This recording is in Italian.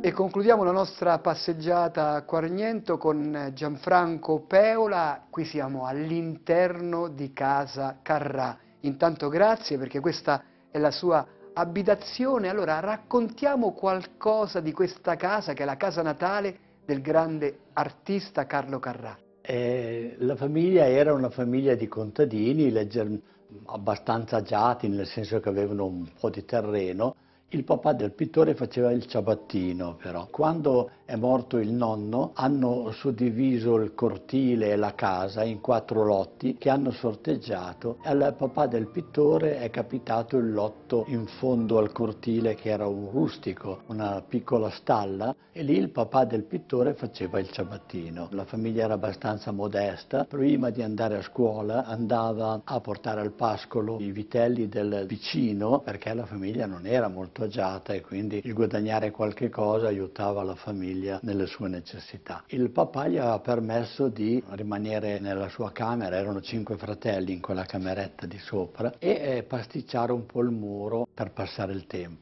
E concludiamo la nostra passeggiata a Quarniento con Gianfranco Peola. Qui siamo all'interno di Casa Carrà. Intanto grazie perché questa è la sua abitazione. Allora raccontiamo qualcosa di questa casa che è la casa natale del grande artista Carlo Carrà. La famiglia era una famiglia di contadini abbastanza agiati, nel senso che avevano un po' di terreno. Il papà del pittore faceva il ciabattino, però. Quando è morto il nonno, hanno suddiviso il cortile e la casa in 4 lotti che hanno sorteggiato. Al papà del pittore è capitato il lotto in fondo al cortile, che era un rustico, una piccola stalla, e lì il papà del pittore faceva il ciabattino. La famiglia era abbastanza modesta. Prima di andare a scuola andava a portare al pascolo i vitelli del vicino, perché la famiglia non era molto agiata e quindi il guadagnare qualche cosa aiutava la famiglia nelle sue necessità. Il papà gli aveva permesso di rimanere nella sua camera, erano 5 fratelli in quella cameretta di sopra, e pasticciare un po' il muro per passare il tempo.